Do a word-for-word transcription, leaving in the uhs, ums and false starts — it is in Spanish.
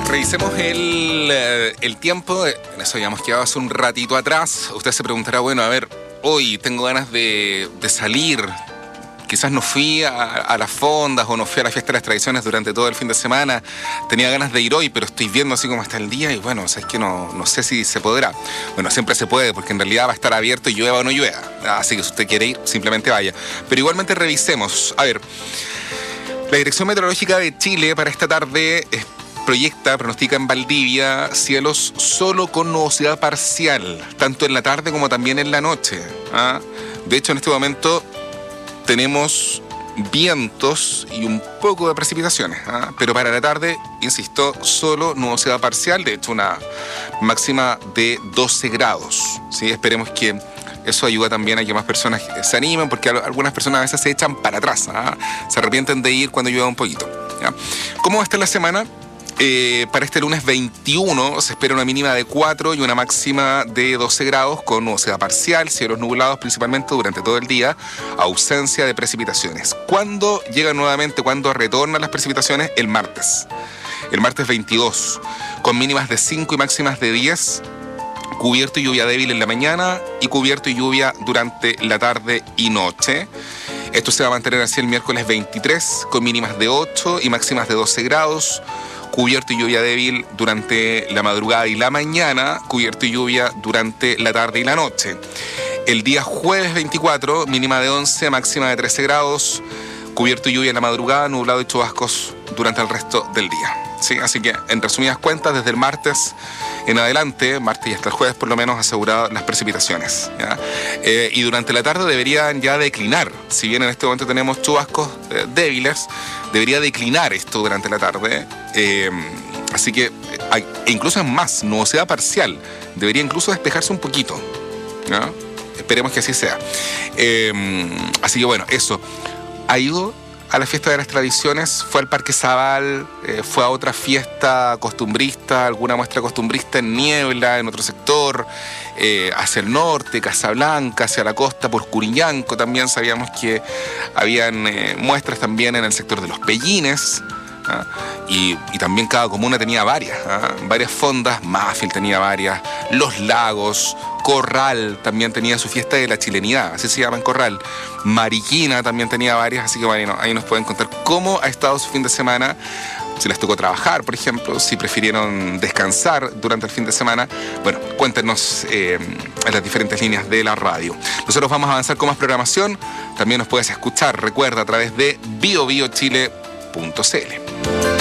Revisemos el, eh, el tiempo, en eso habíamos quedado hace un ratito atrás. Usted se preguntará, bueno, a ver, hoy tengo ganas de, de salir. Quizás no fui a, a las fondas o no fui a la fiesta de las tradiciones durante todo el fin de semana. Tenía ganas de ir hoy, pero estoy viendo así como está el día y bueno, o sea, es que no, no sé si se podrá. Bueno, siempre se puede porque en realidad va a estar abierto y llueva o no llueva. Así que si usted quiere ir, simplemente vaya. Pero igualmente revisemos. A ver, la Dirección Meteorológica de Chile para esta tarde es proyecta, pronostica en Valdivia cielos solo con nubosidad parcial, tanto en la tarde como también en la noche. ¿ah? De hecho, en este momento tenemos vientos y un poco de precipitaciones, ¿ah? pero para la tarde, insisto, solo nubosidad parcial, de hecho una máxima de doce grados. ¿sí? Esperemos que eso ayuda también a que más personas se animen, porque algunas personas a veces se echan para atrás, ¿ah? se arrepienten de ir cuando llueva un poquito. ¿ya? ¿Cómo va a estar la semana? Eh, para este lunes veintiuno se espera una mínima de cuatro y una máxima de doce grados con nubosidad parcial, cielos nublados principalmente durante todo el día, ausencia de precipitaciones. ¿Cuándo llegan nuevamente, cuándo retornan las precipitaciones? El martes. El martes veintidós, con mínimas de cinco y máximas de diez, cubierto y lluvia débil en la mañana y cubierto y lluvia durante la tarde y noche. Esto se va a mantener así el miércoles veintitrés, con mínimas de ocho y máximas de doce grados. Cubierto y lluvia débil durante la madrugada y la mañana, cubierto y lluvia durante la tarde y la noche. El día jueves veinticuatro, mínima de once, máxima de trece grados, cubierto y lluvia en la madrugada, nublado y chubascos durante el resto del día. ¿sí? Así que, en resumidas cuentas, desde el martes en adelante, martes y hasta el jueves por lo menos, aseguradas las precipitaciones. ¿ya? Eh, y durante la tarde deberían ya declinar. Si bien en este momento tenemos chubascos eh, débiles, debería declinar esto durante la tarde. Eh, así que, hay, e incluso es más, nubosidad parcial. Debería incluso despejarse un poquito. ¿ya? Esperemos que así sea. Eh, así que bueno, eso. Ha ido a la fiesta de las tradiciones, fue al Parque Zabal, eh, fue a otra fiesta costumbrista, alguna muestra costumbrista en Niebla, en otro sector, eh, hacia el norte, Casablanca, hacia la costa, por Curiñanco también sabíamos que habían eh, muestras también en el sector de los Pellines, ¿ah? y, y también cada comuna tenía varias, ¿ah? varias fondas, Mafil tenía varias, Los Lagos, Corral también tenía su fiesta de la chilenidad, así se llama en Corral. Mariquina también tenía varias, así que bueno, ahí nos pueden contar cómo ha estado su fin de semana, si les tocó trabajar, por ejemplo, si prefirieron descansar durante el fin de semana. Bueno, cuéntenos eh, en las diferentes líneas de la radio. Nosotros vamos a avanzar con más programación, también nos puedes escuchar, recuerda, a través de bio bio chile punto c l.